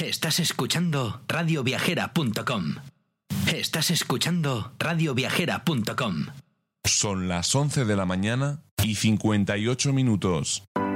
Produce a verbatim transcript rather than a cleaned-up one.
Estás escuchando radio viajera punto com. Estás escuchando radio viajera punto com. Son las once de la mañana y cincuenta y ocho minutos.